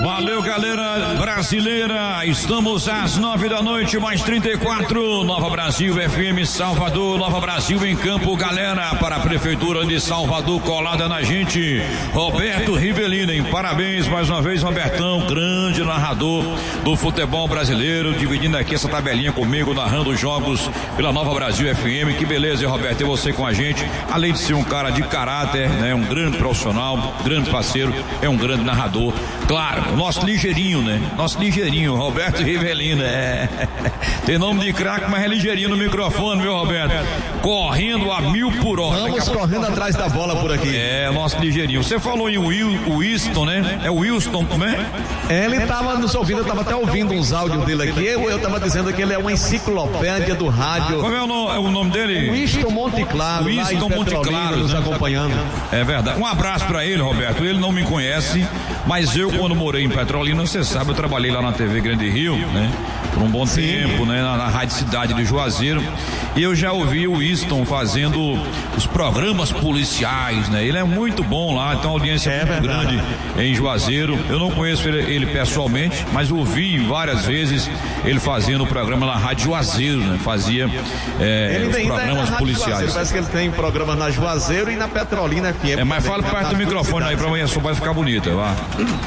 Valeu, galera brasileira, estamos às 9 da noite, mais 34, Nova Brasil FM Salvador, Nova Brasil em campo, galera, para a Prefeitura de Salvador, colada na gente, Roberto Rivelino, parabéns mais uma vez, Robertão, grande narrador do futebol brasileiro, dividindo aqui essa tabelinha comigo, narrando os jogos pela Nova Brasil FM, que beleza, Roberto, ter você com a gente, além de ser um cara de caráter, né, um grande profissional, grande parceiro, é um grande narrador, claro, nosso ligeirinho, né? Nosso ligeirinho, Roberto Rivelino, tem nome de craque, mas é ligeirinho no microfone, viu, Roberto? Correndo a 1000 por hora. Vamos correndo atrás da bola por aqui. Nosso ligeirinho. Você falou em Winston, né? É o Wilson, como é? Ele tava nos ouvindo, eu tava até ouvindo uns áudios dele aqui, eu tava dizendo que ele é uma enciclopédia do rádio. Como é o nome dele? Winston Monteclaro. Winston Monteclaro, nos acompanhando. É verdade. Um abraço pra ele, Roberto. Ele não me conhece, mas eu, quando morei em Petrolina, você sabe, eu trabalhei lá na TV Grande Rio, né? Por um bom tempo, né? Na Rádio Cidade de Juazeiro. E eu já ouvi o Winston fazendo os programas policiais, né? Ele é muito bom lá, tem uma audiência muito grande em Juazeiro. Eu não conheço ele pessoalmente, mas ouvi várias vezes ele fazendo o programa na Rádio Juazeiro, né? Fazia os programas policiais. Parece que ele tem programa na Juazeiro e na Petrolina FM. Mas fala perto do microfone aí pra amanhã só vai ficar bonita, vá.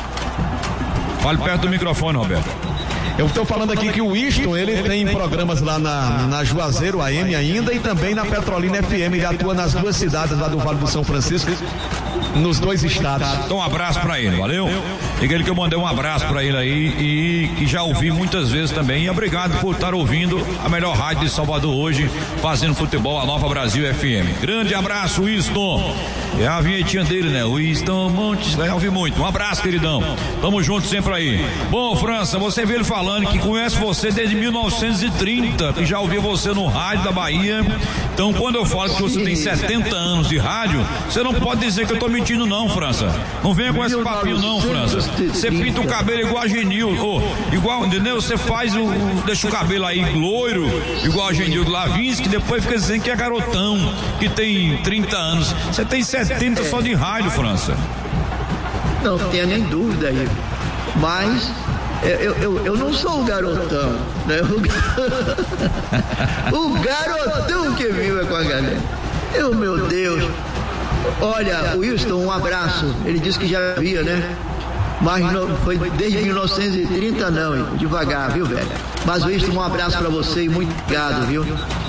Fale perto do microfone, Roberto. Eu estou falando aqui que o Winston, ele tem programas lá na Juazeiro AM ainda e também na Petrolina FM, ele atua nas duas cidades lá do Vale do São Francisco, nos dois estados. Então um abraço pra ele, valeu? Diga ele que eu mandei um abraço pra ele aí e que já ouvi muitas vezes também, e obrigado por estar ouvindo a melhor rádio de Salvador hoje, fazendo futebol, a Nova Brasil FM. Grande abraço, Winston. É a vinhetinha dele, né? Winston Montes, vai ouvir muito. Um abraço, queridão. Tamo junto sempre aí. Bom, França, você viu ele falando que conhece você desde 1930, que já ouviu você no rádio da Bahia. Então, quando eu falo que você tem 70 anos de rádio, você não pode dizer que eu tô mentindo não, França. Não venha com esse papinho não, França. Você pinta o cabelo igual a Genil, igual, entendeu? Você deixa o cabelo aí loiro, igual a Genil do Lavinsky, depois fica dizendo que é garotão, que tem 30 anos. Você tem 70 só de rádio, França. Não tenha nem dúvida aí. Mas eu não sou o garotão, né? O garotão que vive com a galera. Meu Deus. Olha, o Wilson, um abraço. Ele disse que já via, né? Mas não, foi desde 1930 não, devagar, viu, velho? Mas Wilson, um abraço pra você e muito obrigado, viu?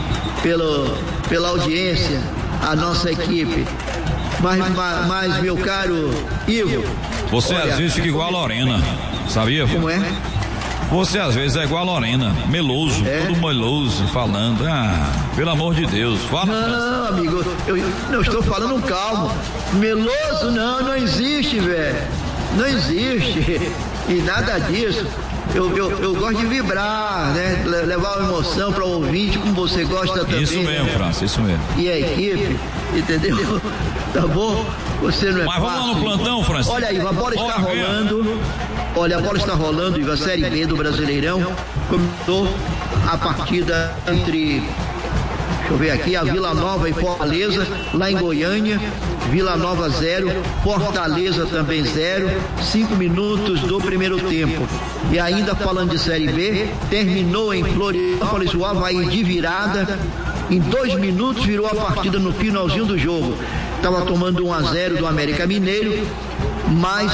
Pela audiência, a nossa equipe. Mas meu caro Ivo. Você às vezes fica igual a Lorena, sabia? Como é? Você às vezes é igual a Lorena, meloso, todo meloso, falando. Pelo amor de Deus, fala. Não, amigo, eu não estou falando calmo. Meloso não existe, velho. Não existe. E nada disso. Eu gosto de vibrar, né? Levar uma emoção para o ouvinte, como você gosta também. Isso mesmo, né? França, isso mesmo. E a equipe, entendeu? Tá bom? Você não é Mas vamos lá no plantão, França. Olha aí, a bola está rolando. Olha, a bola está rolando, e a Série B do Brasileirão começou a partida entre, deixa eu ver aqui, a Vila Nova e Fortaleza, lá em Goiânia. Vila Nova 0, Fortaleza também 0, 5 minutos do primeiro tempo. E ainda falando de Série B, terminou em Florianópolis o Avaí de virada. Em 2 minutos virou a partida no finalzinho do jogo. Estava tomando 1-0 do América Mineiro, mas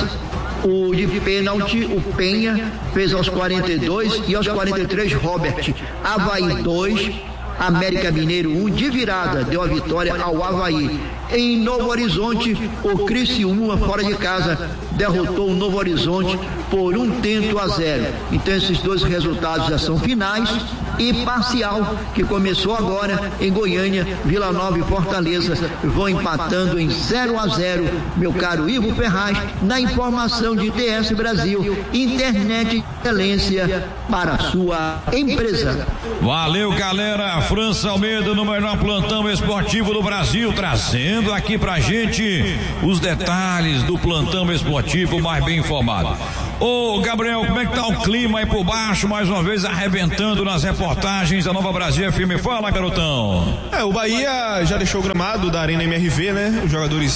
o de pênalti, o Penha, fez aos 42 e aos 43 Robert. Avaí 2, América Mineiro 1, de virada, deu a vitória ao Avaí. Em Novo Horizonte, o Criciúma, fora de casa, derrotou o Novo Horizonte por 1-0. Então esses dois resultados já são finais e parcial, que começou agora em Goiânia. Vila Nova e Fortaleza vão empatando em 0-0, meu caro Ivo Ferraz, na informação de TS Brasil, internet de excelência para a sua empresa. Valeu, galera. França Almeida no melhor plantão esportivo do Brasil, trazendo aqui pra gente os detalhes do plantão esportivo mais bem informado. Ô Gabriel, como é que tá o clima aí por baixo, mais uma vez arrebentando nas reportagens da Nova Brasil FM? Fala, garotão. O Bahia já deixou o gramado da Arena MRV, né? Os jogadores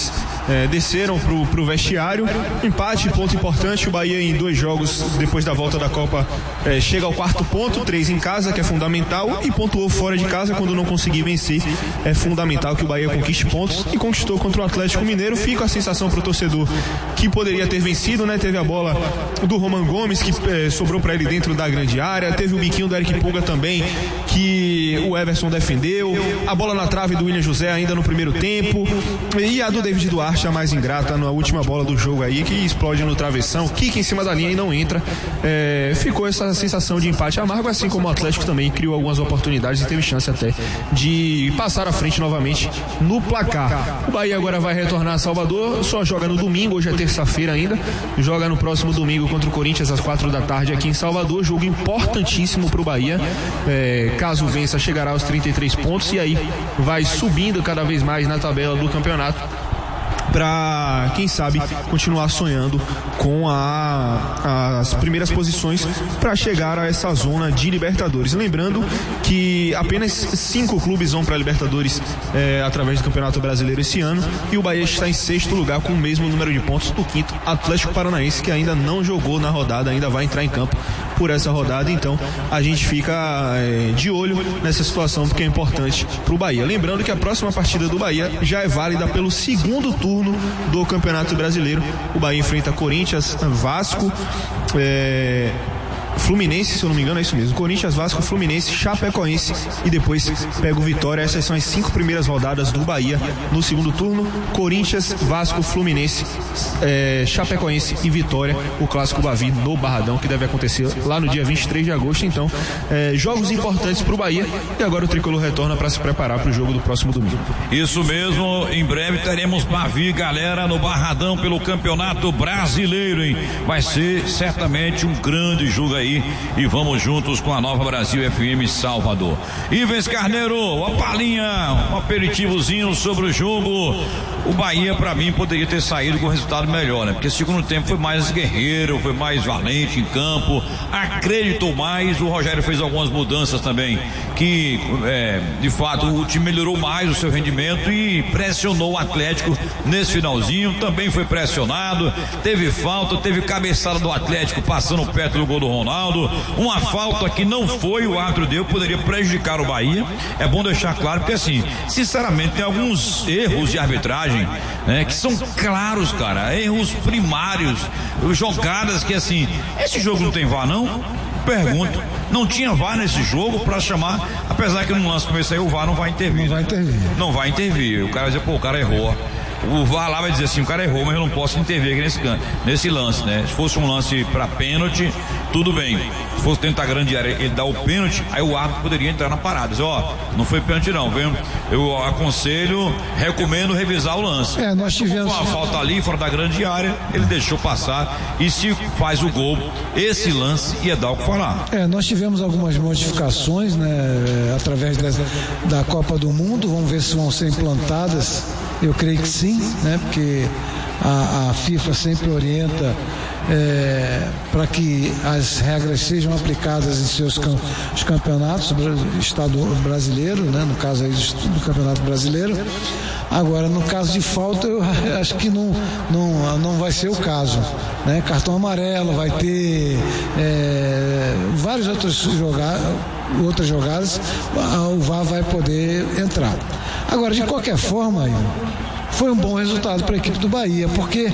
desceram pro vestiário. Empate, ponto importante. O Bahia, em 2 jogos depois da volta da Copa, chega ao 4º ponto, 3 em casa, que é fundamental, e pontuou fora de casa quando não conseguir vencer. É fundamental que o Bahia conquiste pontos, e conquistou contra o Atlético Mineiro. Fica a sensação pro torcedor que poderia ter vencido, né? Teve a bola do Roman Gomes, que sobrou para ele dentro da grande área. Teve o biquinho do Eric Pulga também, que o Everson defendeu. A bola na trave do William José ainda no primeiro tempo. E a do David Duarte, a mais ingrata, na última bola do jogo aí, que explode no travessão, quica em cima da linha e não entra. Ficou essa sensação de empate amargo, assim como o Atlético também criou algumas oportunidades e teve chance até de passar à frente novamente no placar. O Bahia agora vai retornar a Salvador, só joga no domingo, hoje é terça-feira ainda, joga no próximo domingo contra o Corinthians às 4 da tarde aqui em Salvador. Jogo importantíssimo para o Bahia, caso vença chegará aos 33 pontos e aí vai subindo cada vez mais na tabela do campeonato, para, quem sabe, continuar sonhando com as primeiras posições para chegar a essa zona de Libertadores. Lembrando que apenas 5 clubes vão para a Libertadores através do Campeonato Brasileiro esse ano, e o Bahia está em 6º lugar com o mesmo número de pontos do 5º Atlético Paranaense, que ainda não jogou na rodada, ainda vai entrar em campo por essa rodada. Então a gente fica de olho nessa situação, porque é importante para o Bahia. Lembrando que a próxima partida do Bahia já é válida pelo 2º turno do Campeonato Brasileiro. O Bahia enfrenta Corinthians, Vasco, Fluminense, se eu não me engano, é isso mesmo. Corinthians, Vasco, Fluminense, Chapecoense e depois pega o Vitória. Essas são as 5 primeiras rodadas do Bahia no 2º turno. Corinthians, Vasco, Fluminense, Chapecoense e Vitória. O clássico Bavi no Barradão, que deve acontecer lá no dia 23 de agosto. Então, jogos importantes para o Bahia, e agora o Tricolor retorna para se preparar para o jogo do próximo domingo. Isso mesmo, em breve teremos Bavi, galera, no Barradão pelo Campeonato Brasileiro, hein? Vai ser certamente um grande jogo aí, e vamos juntos com a Nova Brasil FM Salvador. Ivens Carneiro, uma palhinha, um aperitivozinho sobre o jogo. O Bahia, pra mim, poderia ter saído com um resultado melhor, né? Porque o segundo tempo foi mais guerreiro, foi mais valente em campo, acreditou mais. O Rogério fez algumas mudanças também, que de fato o time melhorou mais o seu rendimento e pressionou o Atlético nesse finalzinho. Também foi pressionado, teve falta, teve cabeçada do Atlético passando perto do gol do Ronaldo. Uma falta que não foi, o árbitro deu, poderia prejudicar o Bahia. É bom deixar claro, porque assim, sinceramente, tem alguns erros de arbitragem, né, que são claros, cara, erros primários, jogadas que assim, esse jogo não tem VAR não? Pergunto, não tinha VAR nesse jogo pra chamar, apesar que no lance como esse aí o VAR não vai intervir. Não vai intervir, o cara vai dizer, pô, o cara errou. O VAR lá vai dizer assim, o cara errou, mas eu não posso intervir aqui nesse lance, né? Se fosse um lance para pênalti, tudo bem. Se fosse dentro da grande área, ele dá o pênalti, aí o árbitro poderia entrar na parada, dizer, não foi pênalti não, viu? Eu aconselho, recomendo revisar o lance. Nós tivemos uma falta ali, fora da grande área, ele deixou passar, e se faz o gol, esse lance ia dar o que falar. Nós tivemos algumas modificações, né, através da Copa do Mundo, vamos ver se vão ser implantadas. Eu creio que sim, né? Porque a FIFA sempre orienta para que as regras sejam aplicadas em seus campeonatos, Estado brasileiro, né? No caso aí do Campeonato Brasileiro. Agora, no caso de falta, eu acho que não vai ser o caso, né? Cartão amarelo, vai ter várias outras jogadas, o VAR vai poder entrar. Agora, de qualquer forma, foi um bom resultado para a equipe do Bahia, porque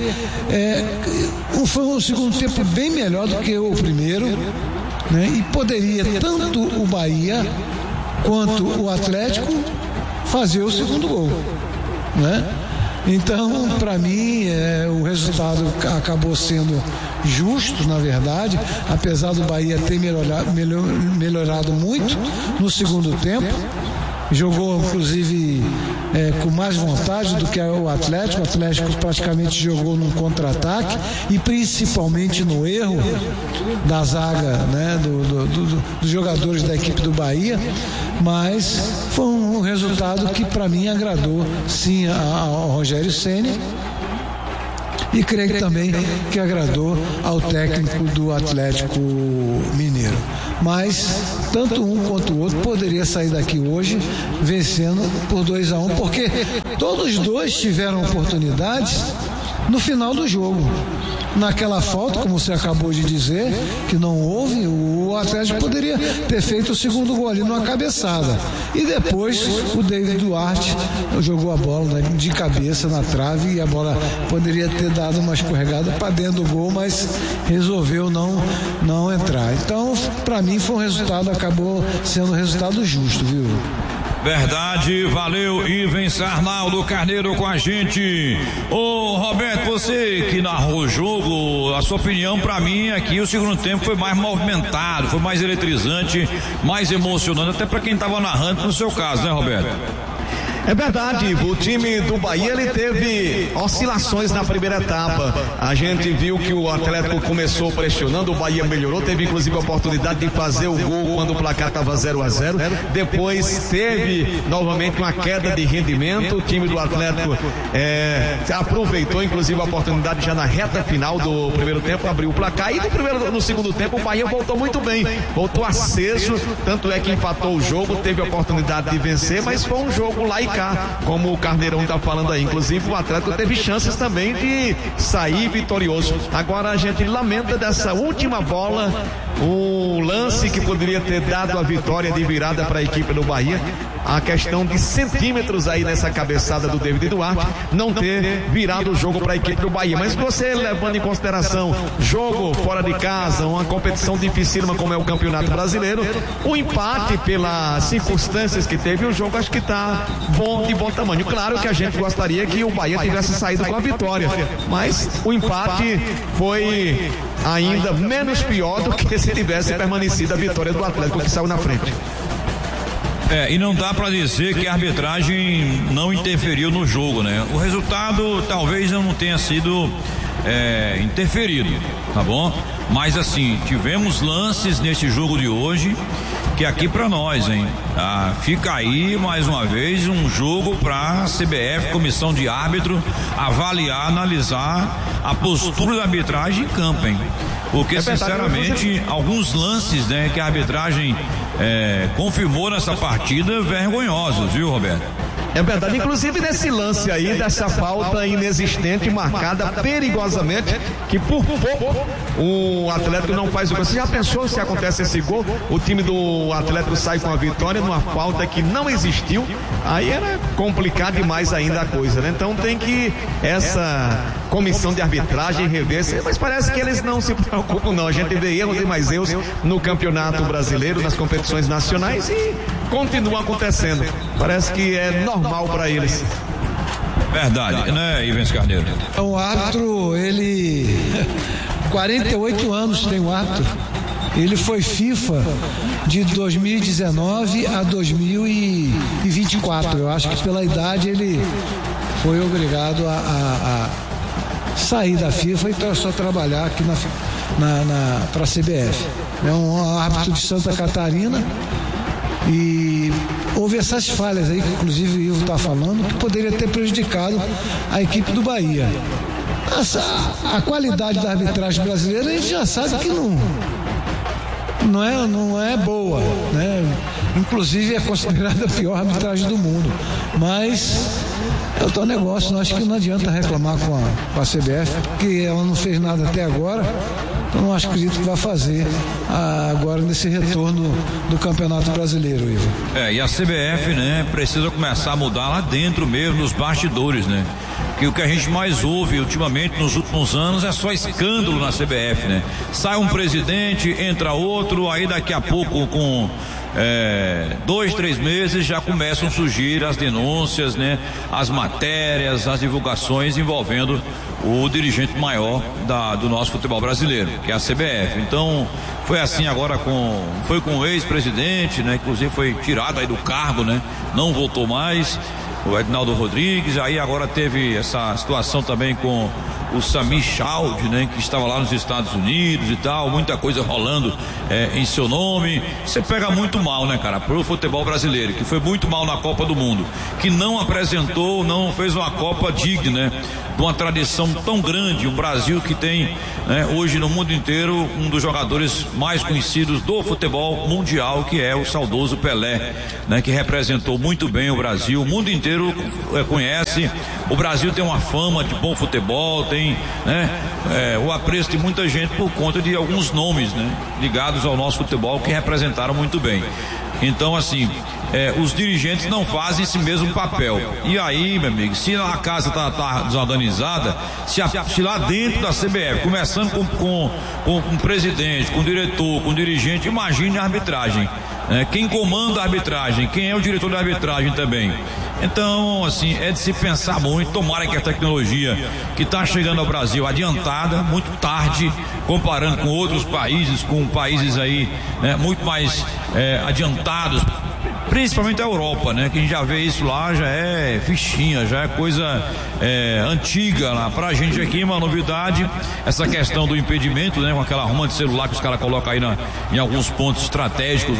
foi um segundo tempo bem melhor do que o primeiro, né? E poderia tanto o Bahia quanto o Atlético fazer o segundo gol, né? Então, para mim, o resultado acabou sendo justo, na verdade, apesar do Bahia ter melhorado muito no segundo tempo. Jogou, inclusive, com mais vontade do que o Atlético. O Atlético praticamente jogou num contra-ataque e principalmente no erro da zaga, né, dos jogadores da equipe do Bahia. Mas foi um resultado que, para mim, agradou sim ao Rogério Ceni. e creio também que agradou ao técnico do Atlético Mineiro. Mas tanto um quanto o outro poderia sair daqui hoje vencendo por 2-1, porque todos os dois tiveram oportunidades no final do jogo. Naquela falta, como você acabou de dizer, que não houve, o Atlético poderia ter feito o segundo gol ali numa cabeçada. E depois o David Duarte jogou a bola de cabeça na trave e a bola poderia ter dado uma escorregada para dentro do gol, mas resolveu não entrar. Então, para mim, foi um resultado, acabou sendo um resultado justo, viu? Verdade, valeu, Ivens Arnaldo Carneiro com a gente. Ô Roberto, você que narrou o jogo, a sua opinião, pra mim aqui o segundo tempo foi mais movimentado, foi mais eletrizante, mais emocionante, até pra quem tava narrando, no seu caso, né, Roberto? É verdade, o time do Bahia ele teve oscilações na primeira etapa. A gente viu que o Atlético começou pressionando, o Bahia melhorou, teve inclusive a oportunidade de fazer o gol quando o placar estava 0-0. Depois teve novamente uma queda de rendimento. O time do Atlético aproveitou inclusive a oportunidade já na reta final do primeiro tempo, abriu o placar e no segundo tempo o Bahia voltou muito bem, voltou aceso, tanto é que empatou o jogo, teve a oportunidade de vencer, mas foi um jogo lá e como o Carneirão está falando aí. Inclusive o Atlético teve chances também de sair vitorioso. Agora a gente lamenta dessa última bola, o lance que poderia ter dado a vitória de virada para a equipe do Bahia, a questão de centímetros aí nessa cabeçada do David Duarte, não ter virado o jogo para a equipe do Bahia. Mas você levando em consideração jogo fora de casa, uma competição dificílima como é o Campeonato Brasileiro, o empate pelas circunstâncias que teve o jogo, acho que está de bom tamanho. Claro que a gente gostaria que o Bahia tivesse saído com a vitória, mas o empate foi ainda menos pior do que se tivesse permanecido a vitória do Atlético, que saiu na frente. E não dá para dizer que a arbitragem não interferiu no jogo, né? O resultado talvez não tenha sido interferido, tá bom? Mas assim, tivemos lances nesse jogo de hoje que aqui para nós, hein? Fica aí mais uma vez um jogo para CBF, comissão de árbitro, avaliar, analisar a postura da arbitragem em campo, hein? Porque sinceramente alguns lances, né, que a arbitragem confirmou nessa partida vergonhosos, viu, Roberto? É verdade, inclusive nesse lance aí, dessa falta inexistente, marcada perigosamente, que por pouco o Atlético não faz o gol. Você já pensou se acontece esse gol? O time do Atlético sai com a vitória numa falta que não existiu, aí era complicado demais ainda a coisa, né? Então tem que essa comissão de arbitragem rever, mas parece que eles não se preocupam não, a gente vê erros e mais erros no Campeonato Brasileiro, nas competições nacionais e continua acontecendo, parece que é normal para eles. Verdade, né, Ivens Carneiro? O árbitro, ele 48 anos tem o árbitro. Ele foi FIFA de 2019 a 2024. Eu acho que pela idade ele foi obrigado a sair da FIFA e só trabalhar aqui para a CBF. É um árbitro de Santa Catarina e houve essas falhas aí, que inclusive o Ivo está falando, que poderia ter prejudicado a equipe do Bahia. A qualidade da arbitragem brasileira a gente já sabe que não é boa, né? Inclusive é considerada a pior arbitragem do mundo, mas é o tal negócio, acho que não adianta reclamar com a CBF, porque ela não fez nada até agora, então não acredito que vai fazer agora nesse retorno do Campeonato Brasileiro, Ivo. E a CBF, né, precisa começar a mudar lá dentro mesmo, nos bastidores, né? Que o que a gente mais ouve ultimamente nos últimos anos é só escândalo na CBF, né? Sai um presidente, entra outro, aí daqui a pouco com 2, 3 meses já começam a surgir as denúncias, né? As matérias, as divulgações envolvendo o dirigente maior do nosso futebol brasileiro, que é a CBF. Então foi assim agora com o ex-presidente, né? Inclusive foi tirado aí do cargo, né? Não voltou mais, o Edinaldo Rodrigues. Aí agora teve essa situação também com o Samir Chaud, né, que estava lá nos Estados Unidos e tal, muita coisa rolando em seu nome. Você pega muito mal, né, cara, pro futebol brasileiro, que foi muito mal na Copa do Mundo, que não apresentou, não fez uma Copa digna, né, de uma tradição tão grande, um Brasil que tem, né, hoje no mundo inteiro um dos jogadores mais conhecidos do futebol mundial, que é o saudoso Pelé, né, que representou muito bem o Brasil, o mundo inteiro conhece. O Brasil tem uma fama de bom futebol, tem, né, o apreço de muita gente por conta de alguns nomes, né, ligados ao nosso futebol, que representaram muito bem. Então, assim, os dirigentes não fazem esse mesmo papel. E aí, meu amigo, se a casa tá desorganizada, se lá dentro da CBF, começando com o presidente, com o diretor, com o dirigente, imagine a arbitragem. Quem comanda a arbitragem, quem é o diretor da arbitragem também. Então, assim, é de se pensar muito. Tomara que a tecnologia que está chegando ao Brasil adiantada, muito tarde, comparando com outros países, com países aí, né, muito mais adiantados, principalmente a Europa, né, que a gente já vê isso lá, já é fichinha, já é coisa antiga lá. Pra gente aqui, uma novidade, essa questão do impedimento, né, com aquela arruma de celular que os caras colocam aí em alguns pontos estratégicos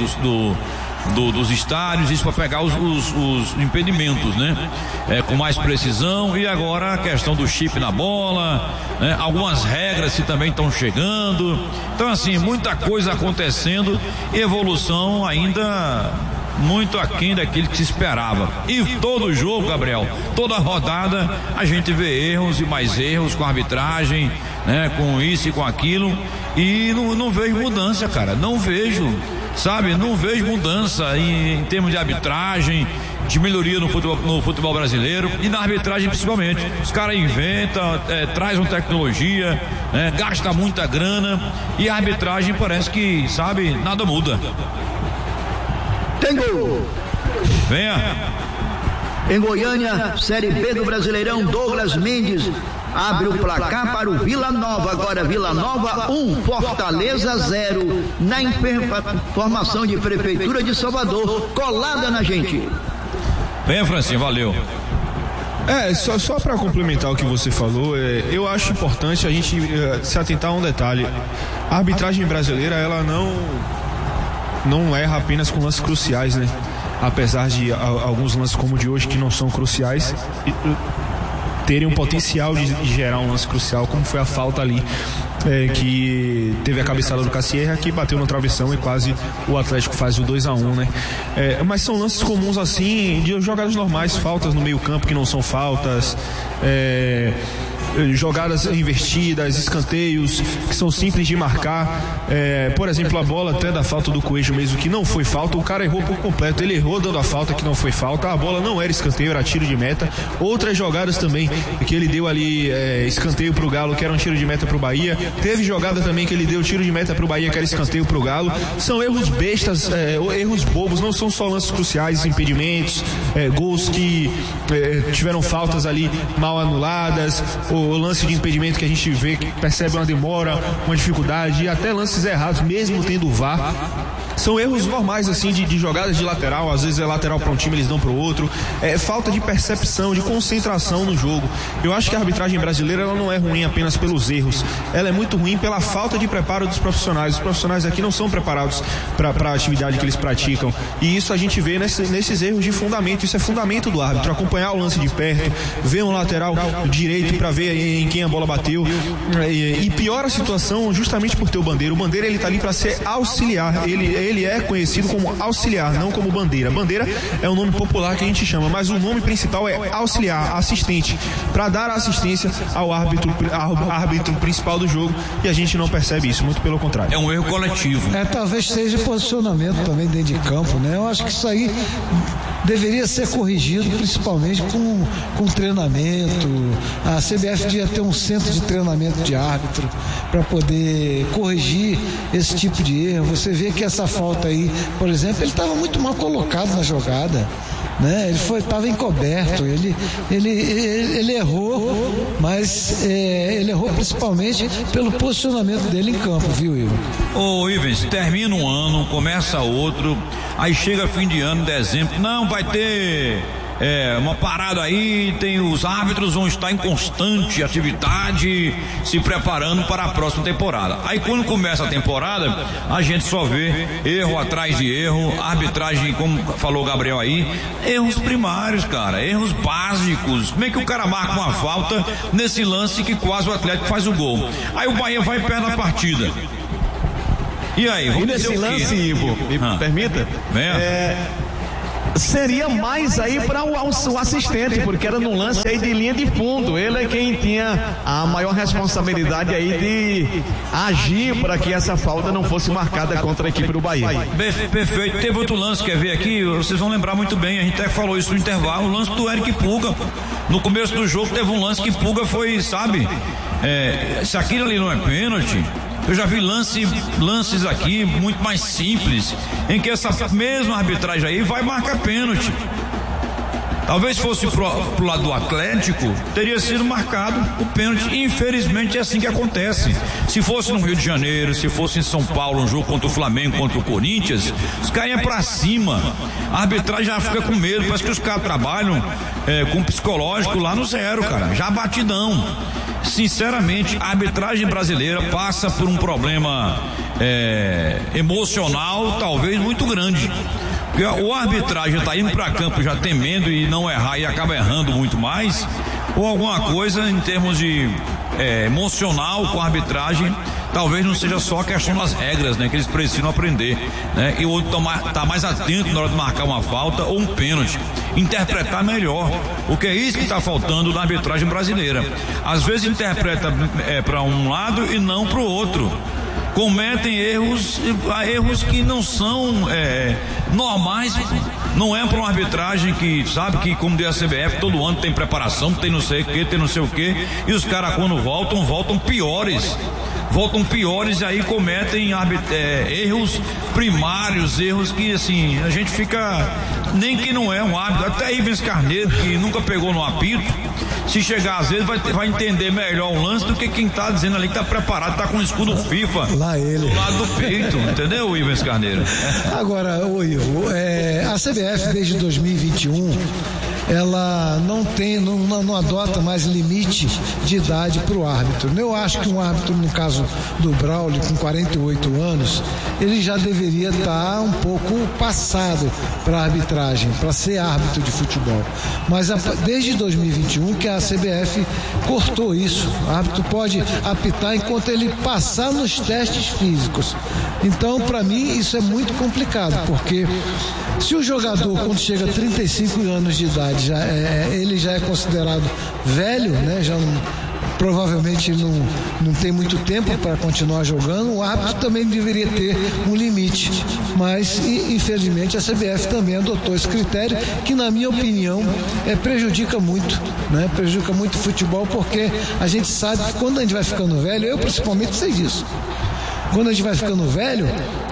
dos estádios, isso para pegar os impedimentos, né? Com mais precisão. E agora a questão do chip na bola, né? Algumas regras que também estão chegando. Então, assim, muita coisa acontecendo, evolução ainda muito aquém daquilo que se esperava. E todo jogo, Gabriel, toda rodada a gente vê erros e mais erros com a arbitragem, né? Com isso e com aquilo, e não vejo mudança, cara, não vejo, sabe, não vejo mudança em termos de arbitragem, de melhoria no futebol brasileiro e na arbitragem principalmente. Os caras inventam, trazem tecnologia, né, gasta muita grana, e a arbitragem parece que, sabe, nada muda. Tem gol! Venha! Em Goiânia, Série B do Brasileirão, Douglas Mendes abre o placar para o Vila Nova. Agora Vila Nova 1, Fortaleza 0, na informação de Prefeitura de Salvador, colada na gente. Venha, Francinho, valeu. Só para complementar o que você falou, eu acho importante a gente se atentar a um detalhe. A arbitragem brasileira, ela não erra apenas com lances cruciais, né? Apesar de alguns lances como o de hoje, que não são cruciais, terem um potencial de gerar um lance crucial, como foi a falta ali, que teve a cabeçada do Cassierra, que bateu no travessão e quase o Atlético faz o 2-1, né? Mas são lances comuns assim, de jogadas normais, faltas no meio campo que não são faltas, jogadas invertidas, escanteios que são simples de marcar, por exemplo, a bola até da falta do Coelho mesmo, que não foi falta, o cara errou por completo, ele errou dando a falta que não foi falta, a bola não era escanteio, era tiro de meta. Outras jogadas também que ele deu ali, escanteio pro Galo, que era um tiro de meta pro Bahia. Teve jogada também que ele deu tiro de meta pro Bahia, que era escanteio pro Galo. São erros bestas, erros bobos, não são só lances cruciais, impedimentos, gols que tiveram faltas ali mal anuladas, o lance de impedimento que a gente vê, que percebe uma demora, uma dificuldade, e até lances errados, mesmo tendo o VAR. São erros normais, assim, de jogadas de lateral, às vezes é lateral para um time, eles dão para o outro. Falta de percepção, de concentração no jogo. Eu acho que a arbitragem brasileira, ela não é ruim apenas pelos erros, ela é muito ruim pela falta de preparo dos profissionais. Os profissionais aqui não são preparados para a atividade que eles praticam, e isso a gente vê nesses erros de fundamento. Isso é fundamento do árbitro, acompanhar o lance de perto, ver um lateral direito para ver em quem a bola bateu, e piora a situação justamente por ter o Bandeira. O Bandeira, ele tá ali para ser auxiliar, ele é conhecido como auxiliar, não como Bandeira. Bandeira é um nome popular que a gente chama, mas o nome principal é auxiliar, assistente, para dar assistência ao árbitro principal do jogo, e a gente não percebe isso, muito pelo contrário. É um erro coletivo. Talvez seja posicionamento também dentro de campo, né? Eu acho que isso aí deveria ser corrigido, principalmente com treinamento. A CBF devia ter um centro de treinamento de árbitro para poder corrigir esse tipo de erro. Você vê que essa falta aí, por exemplo, ele estava muito mal colocado na jogada, né? Ele estava encoberto, ele errou, mas ele errou principalmente pelo posicionamento dele em campo, viu, Ivan? Ô, Ivens, termina um ano, começa outro, aí chega fim de ano, dezembro, não, vai ter uma parada aí, os árbitros vão estar em constante atividade, se preparando para a próxima temporada. Aí quando começa a temporada, a gente só vê erro atrás de erro, arbitragem, como falou o Gabriel aí, erros primários, cara, erros básicos. Como é que o cara marca uma falta nesse lance que quase o Atlético faz o gol? Aí o Bahia vai perto da partida. E aí, vamos dizer o quê? Lance, Ivo, me permita? Seria mais aí para o assistente, porque era num lance aí de linha de fundo. Ele é quem tinha a maior responsabilidade aí de agir para que essa falta não fosse marcada contra a equipe do Bahia. Perfeito. Teve outro lance, quer ver aqui? Vocês vão lembrar muito bem, a gente até falou isso no intervalo, o lance do Eric Pulga. No começo do jogo teve um lance que Pulga foi, sabe? Se aquilo ali não é pênalti, eu já vi lances aqui muito mais simples, em que essa mesma arbitragem aí vai marcar pênalti. Talvez fosse pro lado do Atlético, teria sido marcado o pênalti. Infelizmente é assim que acontece. Se fosse no Rio de Janeiro, se fosse em São Paulo, um jogo contra o Flamengo, contra o Corinthians, os caras iam pra cima. A arbitragem já fica com medo, parece que os caras trabalham com psicológico lá no zero, cara, já batidão. Sinceramente, a arbitragem brasileira passa por um problema emocional talvez muito grande. Porque o arbitragem está indo para campo já temendo e não errar e acaba errando muito mais, ou alguma coisa em termos de emocional com a arbitragem, talvez não seja só a questão das regras, né, que eles precisam aprender, né, e o outro tá mais atento na hora de marcar uma falta ou um pênalti, interpretar melhor, porque é isso que está faltando na arbitragem brasileira. Às vezes interpreta para um lado e não para o outro. Cometem erros que não são normais. Não é para uma arbitragem que sabe que, como diz a CBF, todo ano tem preparação, tem não sei o que, tem não sei o que, e os caras quando voltam piores. E aí cometem erros primários, erros que assim, a gente fica, nem que não é um árbitro, até Ivens Carneiro, que nunca pegou no apito, se chegar às vezes vai entender melhor o lance do que quem tá dizendo ali que tá preparado, tá com o escudo FIFA lá ele do lado do peito, entendeu, Ivens Carneiro? Agora, ô Ivo, a CBF desde 2021 ela não adota mais limite de idade para o árbitro. Eu acho que um árbitro, no caso do Braulio, com 48 anos, ele já deveria estar um pouco passado para a arbitragem, para ser árbitro de futebol. Mas desde 2021 que a CBF cortou isso. O árbitro pode apitar enquanto ele passar nos testes físicos. Então, para mim, isso é muito complicado, porque se o jogador, quando chega a 35 anos de idade, ele já é considerado velho, né? Já provavelmente não tem muito tempo para continuar jogando, o árbitro também deveria ter um limite, mas infelizmente a CBF também adotou esse critério que, na minha opinião, prejudica muito, né? Prejudica muito o futebol, porque a gente sabe que quando a gente vai ficando velho, eu principalmente sei disso, quando a gente vai ficando velho,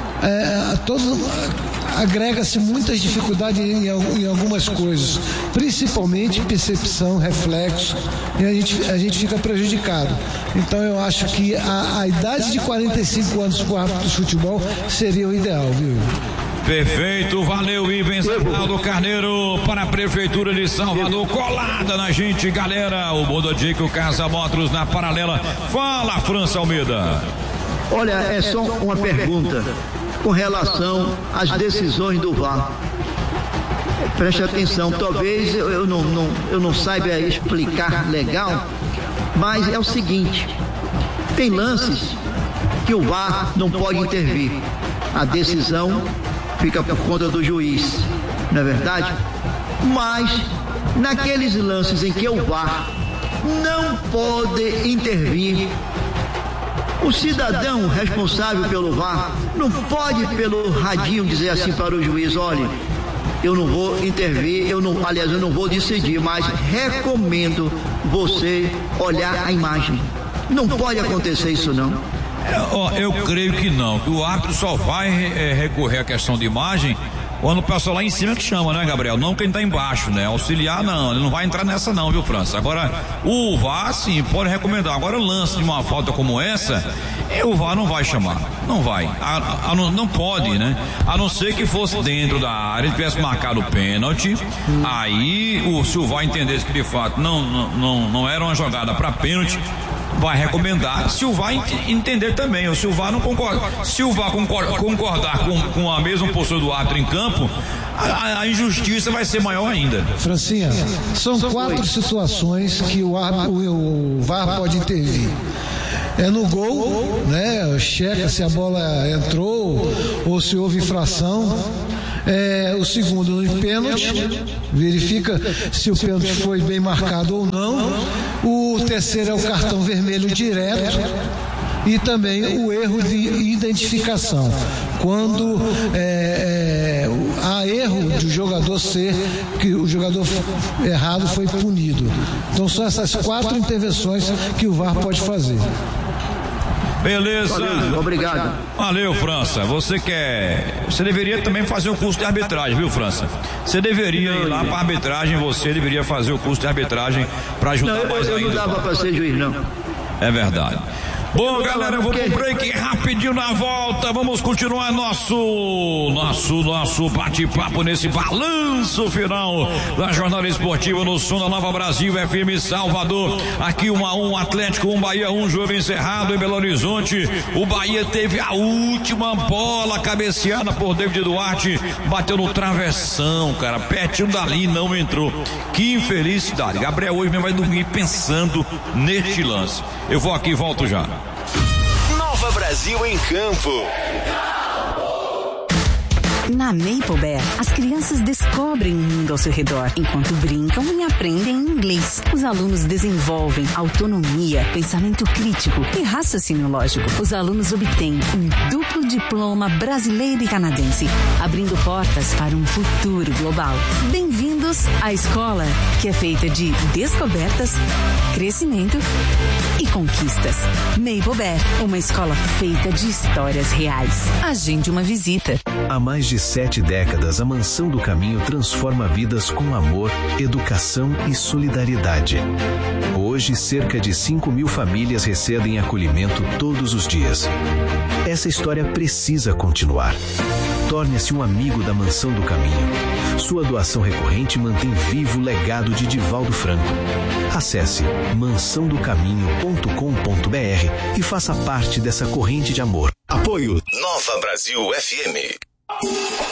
agrega-se muitas dificuldades em algumas coisas, principalmente percepção, reflexo, e a gente fica prejudicado. Então eu acho que a idade de 45 anos para o árbitro de futebol seria o ideal, viu? Perfeito, valeu, Ivens Carneiro para a Prefeitura de Salvador, colada na gente, galera. O Bododico Casa Motors na paralela. Fala, França Almeida. Olha, é só uma pergunta com relação às decisões do VAR. Preste atenção, talvez eu não saiba explicar legal, mas é o seguinte: tem lances que o VAR não pode intervir, a decisão fica por conta do juiz, não é verdade? Mas naqueles lances em que o VAR não pode intervir, o cidadão responsável pelo VAR não pode pelo radinho dizer assim para o juiz: olha, eu não vou intervir, eu não vou decidir, mas recomendo você olhar a imagem. Não pode acontecer isso, não. Eu creio que não, que o árbitro só vai recorrer à questão de imagem Quando o pessoal lá em cima que chama, né, Gabriel? Não quem tá embaixo, né? Auxiliar não, ele não vai entrar nessa não, viu, França? Agora, o VAR sim, pode recomendar. Agora, o lance de uma falta como essa, o VAR não vai chamar, não vai, não pode, né? A não ser que fosse dentro da área, ele tivesse marcado o pênalti, aí se o VAR entendesse que de fato não era uma jogada para pênalti, vai recomendar, se o VAR entender também, ou se o VAR não concorda, se o VAR concordar com a mesma postura do árbitro em campo, a injustiça vai ser maior ainda. Francinha, são 4 situações que o VAR pode intervir. É no gol, né? Checa se a bola entrou ou se houve infração. O segundo no pênalti, verifica se o pênalti foi bem marcado ou não. O terceiro é o cartão vermelho direto e também o erro de identificação, quando há erro de o jogador que o jogador errado foi punido. Então são essas 4 intervenções que o VAR pode fazer. Beleza. Valeu, obrigado. Valeu, França. Você deveria também fazer o curso de arbitragem, viu, França? Você deveria ir lá para arbitragem, você deveria fazer o curso de arbitragem para ajudar mais ainda. Eu não dava para ser juiz, não. É verdade. Bom, galera, eu vou pro break rapidinho na volta. Vamos continuar nosso bate-papo nesse balanço final da jornada esportiva no som da Nova Brasil FM Salvador. Aqui 1-1 Atlético, 1 Bahia, 1 jogo encerrado em Belo Horizonte. O Bahia teve a última bola cabeceada por David Duarte, bateu no travessão, cara, pertinho dali, não entrou. Que infelicidade. Gabriel hoje mesmo vai dormir pensando neste lance. Eu vou aqui e volto já. Nova Brasil em campo. Na Maple Bear, as crianças descobrem o mundo ao seu redor, enquanto brincam e aprendem inglês. Os alunos desenvolvem autonomia, pensamento crítico e raciocínio lógico. Os alunos obtêm um duplo diploma brasileiro e canadense, abrindo portas para um futuro global. Bem-vindos à escola, que é feita de descobertas, crescimento e conquistas. Maple Bear, uma escola feita de histórias reais. Agende uma visita. Há mais de 7 décadas, a Mansão do Caminho transforma vidas com amor, educação e solidariedade. Hoje, cerca de 5.000 famílias recebem acolhimento todos os dias. Essa história precisa continuar. Torne-se um amigo da Mansão do Caminho. Sua doação recorrente mantém vivo o legado de Divaldo Franco. Acesse mansãodocaminho.com.br e faça parte dessa corrente de amor. Apoio Nova Brasil FM.